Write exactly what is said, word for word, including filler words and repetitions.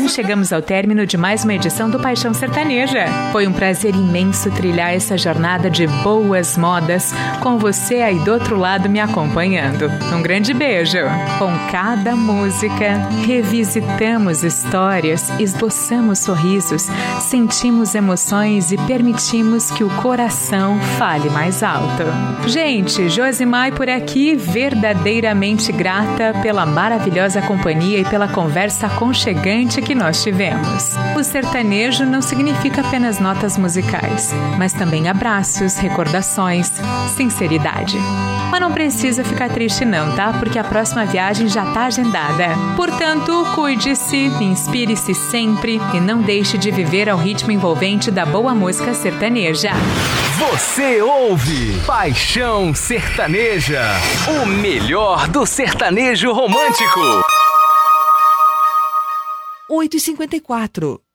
assim chegamos ao término de mais uma edição do Paixão Sertaneja. Foi um prazer imenso trilhar essa jornada de boas modas com você aí do outro lado me acompanhando. Um grande beijo! Com cada música, revisitamos histórias, esboçamos sorrisos, sentimos emoções e permitimos que o coração fale mais alto. Gente, Josimar por aqui, verdadeiramente grata pela maravilhosa companhia e pela conversa aconchegante que nós tivemos. O sertanejo não significa apenas notas musicais, mas também abraços, recordações, sinceridade. Mas não precisa ficar triste não, tá? Porque a próxima viagem já tá agendada. Portanto, cuide-se, inspire-se sempre e não deixe de viver ao ritmo envolvente da boa música sertaneja. Você ouve Paixão Sertaneja, o melhor do sertanejo romântico. oito e cinquenta e quatro.